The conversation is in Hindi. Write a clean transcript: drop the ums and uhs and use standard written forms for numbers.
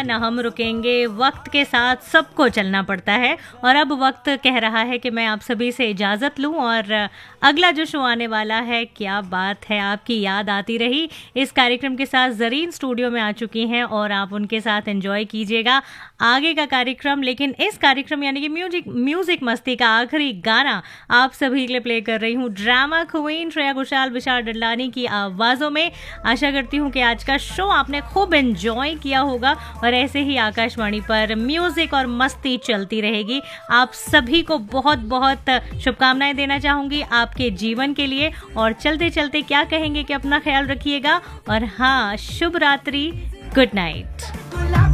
न हम रुकेंगे, वक्त के साथ सबको चलना पड़ता है और अब वक्त कह रहा है कि मैं आप सभी से इजाज़त लूं और अगला जो शो आने वाला है, क्या बात है, आपकी याद आती रही, इस कार्यक्रम के साथ ज़रीन स्टूडियो में आ चुकी हैं और आप उनके साथ एंजॉय कीजिएगा आगे का कार्यक्रम। लेकिन इस कार्यक्रम यानी कि म्यूजिक मस्ती का आखिरी गाना आप सभी के लिए प्ले कर रही हूँ ड्रामा क्वीन श्रेया घोषाल, विशाल डडलानी की आवाज़ों में। आशा करती हूँ कि आज का शो आपने खूब एंजॉय किया होगा और ऐसे ही आकाशवाणी पर म्यूजिक और मस्ती चलती रहेगी। आप सभी को बहुत बहुत शुभकामनाएं देना चाहूंगी आपके जीवन के लिए और चलते चलते क्या कहेंगे कि अपना ख्याल रखिएगा और हाँ, शुभ रात्रि, गुड नाइट।